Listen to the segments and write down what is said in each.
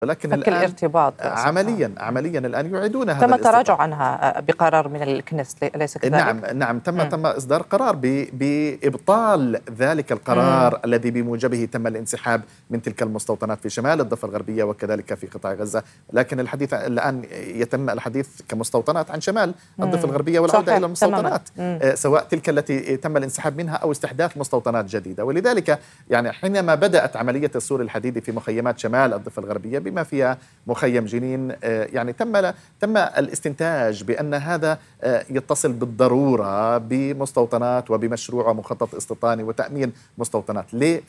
ولكن فك الآن الارتباط عمليا الآن يعيدون هذا تم التراجع الاستطلاع. عنها بقرار من الكنيست، أليس كذلك؟ نعم تم إصدار قرار بإبطال ذلك القرار الذي بموجبه تم الانسحاب من تلك المستوطنات في شمال الضفة الغربية وكذلك في قطاع غزة. لكن الحديث الآن يتم الحديث كمستوطنات عن شمال الضفة الغربية والعودة إلى المستوطنات، سواء تلك التي تم الانسحاب منها أو استحداث مستوطنات جديدة. ولذلك يعني حينما بدأت عملية السور الحديدي في مخيمات شمال الضفة الغربية بما فيها مخيم جنين، يعني تم الاستنتاج بأن هذا يتصل بالضرورة بمستوطنات وبمشروع ومخطط استيطاني وتأمين مستوطنات.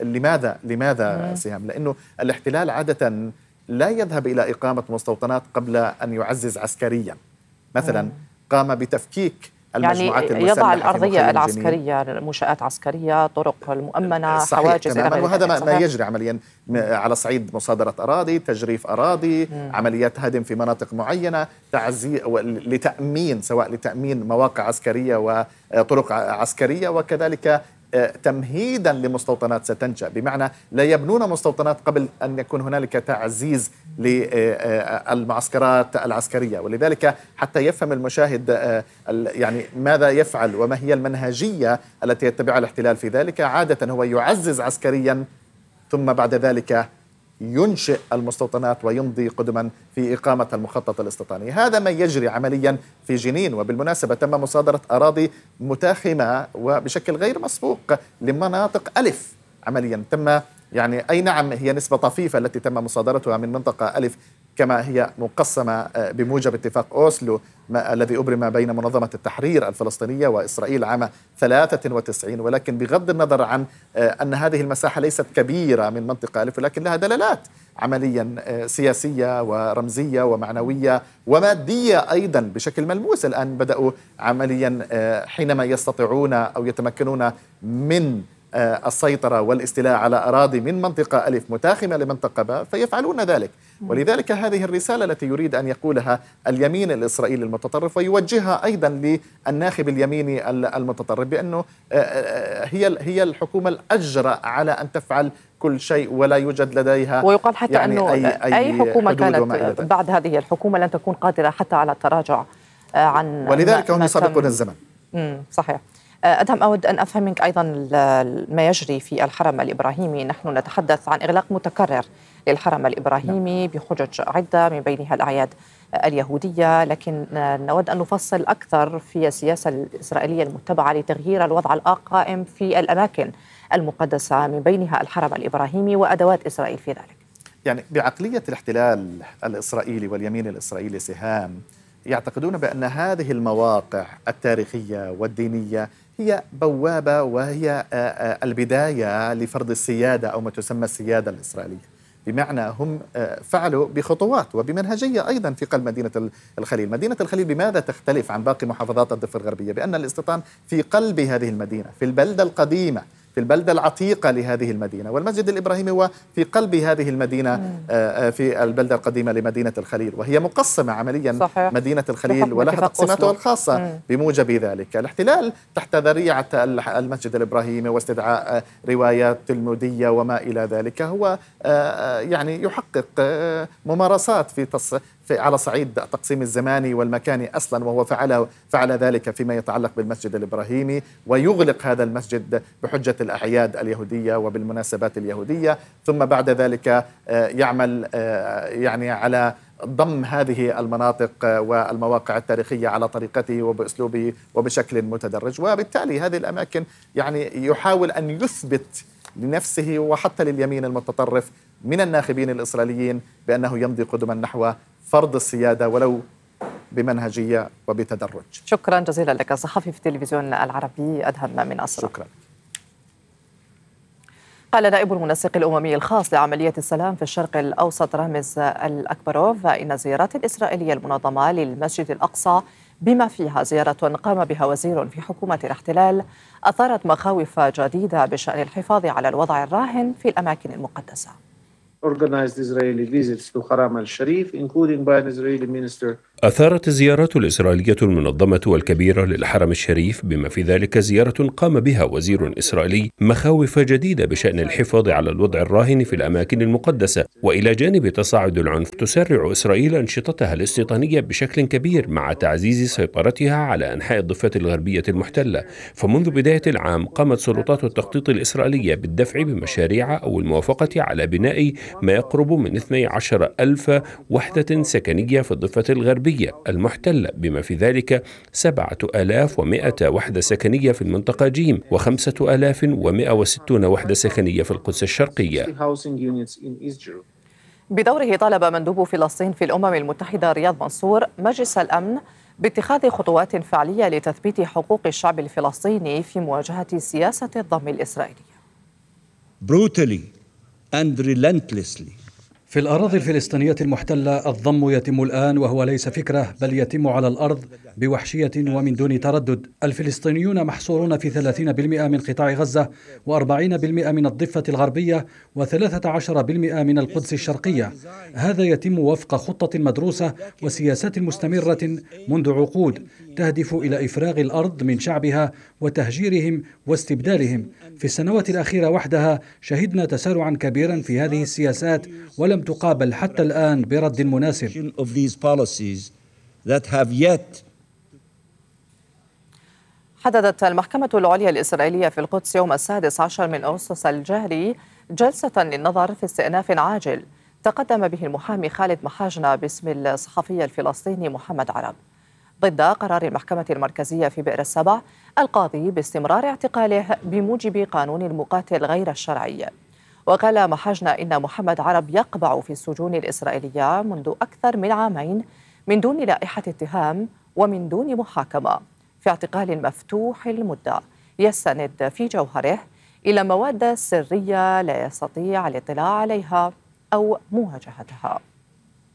لماذا سهام؟ لأنه الاحتلال عادة لا يذهب إلى إقامة مستوطنات قبل أن يعزز عسكريا. مثلا قام بتفكيك المجموعات يعني المسلحة يضع الأرضية العسكرية، منشآت عسكرية، طرق المؤمنة، صحيح حواجز تماما. إلى وهذا ذلك. ما يجري عمليا على صعيد مصادرة أراضي، تجريف أراضي، عمليات هدم في مناطق معينة، لتأمين، سواء لتأمين مواقع عسكرية وطرق عسكرية، وكذلك تمهيدا لمستوطنات ستنشأ. بمعنى لا يبنون مستوطنات قبل أن يكون هنالك تعزيز للمعسكرات العسكرية. ولذلك حتى يفهم المشاهد يعني ماذا يفعل وما هي المنهجية التي يتبعها الاحتلال في ذلك، عادة هو يعزز عسكريا ثم بعد ذلك ينشئ المستوطنات ويمضي قدما في إقامة المخطط الاستيطاني. هذا ما يجري عمليا في جنين. وبالمناسبة تم مصادرة أراضي متاخمة وبشكل غير مسبوق لمناطق ألف. عمليا تم يعني أي نعم هي نسبة طفيفة التي تم مصادرتها من منطقة ألف كما هي مقسمة بموجب اتفاق أوسلو الذي أبرم بين منظمة التحرير الفلسطينية وإسرائيل عام 93، ولكن بغض النظر عن أن هذه المساحة ليست كبيرة من منطقة ألف، ولكن لها دلالات عمليا سياسية ورمزية ومعنوية ومادية أيضا بشكل ملموس. الآن بدأوا عمليا حينما يستطيعون أو يتمكنون من السيطرة والاستيلاء على أراضي من منطقة ألف متاخمة لمنطقة باء فيفعلون ذلك. ولذلك هذه الرسالة التي يريد أن يقولها اليمين الإسرائيلي المتطرف ويوجهها أيضا للناخب اليميني المتطرف بأنه هي الحكومة الأجرأ على أن تفعل كل شيء ولا يوجد لديها، ويقال حتى يعني أنه أي حكومة كانت بعد هذه الحكومة لن تكون قادرة حتى على التراجع عن، ولذلك هم يسابقون الزمن. صحيح. أدهم، أود أن أفهم منك أيضا ما يجري في الحرم الإبراهيمي. نحن نتحدث عن إغلاق متكرر للحرم الإبراهيمي بحجج عدة من بينها الأعياد اليهودية، لكن نود أن نفصل أكثر في السياسة الإسرائيلية المتبعة لتغيير الوضع القائم في الأماكن المقدسة من بينها الحرم الإبراهيمي وأدوات إسرائيل في ذلك. يعني بعقلية الاحتلال الإسرائيلي واليمين الإسرائيلي سهام يعتقدون بأن هذه المواقع التاريخية والدينية هي بوابة وهي البداية لفرض السيادة أو ما تسمى السيادة الإسرائيلية. بمعنى هم فعلوا بخطوات وبمنهجية أيضا في قلب مدينة الخليل. مدينة الخليل بماذا تختلف عن باقي محافظات الضفة الغربية؟ بأن الاستيطان في قلب هذه المدينة، في البلدة القديمة، في البلدة العتيقة لهذه المدينة، والمسجد الإبراهيمي هو في قلب هذه المدينة في البلدة القديمة لمدينة الخليل، وهي مقسمة عمليا. صحيح. مدينة الخليل ولها تقسيماتها الخاصة بموجب ذلك. الاحتلال تحت ذريعة المسجد الإبراهيمي واستدعاء روايات تلمودية وما إلى ذلك هو يعني يحقق ممارسات على صعيد التقسيم الزماني والمكاني أصلا، وهو فعل ذلك فيما يتعلق بالمسجد الإبراهيمي، ويغلق هذا المسجد بحجة الأعياد اليهودية وبالمناسبات اليهودية، ثم بعد ذلك يعمل يعني على ضم هذه المناطق والمواقع التاريخية على طريقته وبأسلوبه وبشكل متدرج. وبالتالي هذه الأماكن يعني يحاول أن يثبت لنفسه وحتى لليمين المتطرف من الناخبين الإسرائيليين بأنه يمضي قدما نحو فرض السيادة ولو بمنهجية وبتدرج. شكرا جزيلا لك صحفي في التلفزيون العربي أدهم من أسرة. شكرا. قال نائب المنسق الأممي الخاص لعملية السلام في الشرق الأوسط رامز الأكبروف إن الزيارات الإسرائيلية المنظمة للمسجد الأقصى بما فيها زيارة قام بها وزير في حكومة الاحتلال أثارت مخاوف جديدة بشأن الحفاظ على الوضع الراهن في الأماكن المقدسة. organized Israeli visits to Haram al-Sharif, including by an Israeli minister. أثارت الزيارات الإسرائيلية المنظمة والكبيرة للحرم الشريف بما في ذلك زيارة قام بها وزير إسرائيلي مخاوف جديدة بشأن الحفاظ على الوضع الراهن في الأماكن المقدسة. وإلى جانب تصاعد العنف تسرع إسرائيل أنشطتها الاستيطانية بشكل كبير مع تعزيز سيطرتها على أنحاء الضفة الغربية المحتلة. فمنذ بداية العام قامت سلطات التخطيط الإسرائيلية بالدفع بمشاريع أو الموافقة على بناء ما يقرب من 12 ألف وحدة سكنية في الضفة الغربية المحتلة، بما في ذلك 7100 وحدة سكنية في المنطقة جيم و5160 وحدة سكنية في القدس الشرقية. بدوره طالب مندوب فلسطين في الأمم المتحدة رياض منصور مجلس الأمن باتخاذ خطوات فعلية لتثبيت حقوق الشعب الفلسطيني في مواجهة سياسة الضم الإسرائيلية. brutally and relentlessly. في الأراضي الفلسطينية المحتلة الضم يتم الآن، وهو ليس فكرة بل يتم على الأرض بوحشية ومن دون تردد. الفلسطينيون محصورون في 30% من قطاع غزة و40% من الضفة الغربية و13% من القدس الشرقية. هذا يتم وفق خطة مدروسة وسياسات مستمرة منذ عقود تهدف إلى إفراغ الأرض من شعبها وتهجيرهم واستبدالهم. في السنوات الأخيرة وحدها شهدنا تسارعا كبيرا في هذه السياسات ولم تقابل حتى الآن برد مناسب. حددت المحكمة العليا الإسرائيلية في القدس يوم 16 من أغسطس الجاري جلسة للنظر في استئناف عاجل تقدم به المحامي خالد محاجنة باسم الصحفي الفلسطيني محمد عرب ضد قرار المحكمة المركزية في بئر السبع القاضي باستمرار اعتقاله بموجب قانون المقاتل غير الشرعي. وقال محاجنة إن محمد عرب يقبع في السجون الإسرائيلية منذ أكثر من عامين من دون لائحة اتهام ومن دون محاكمة، في اعتقال مفتوح المدة يستند في جوهره إلى مواد سرية لا يستطيع الاطلاع عليها أو مواجهتها.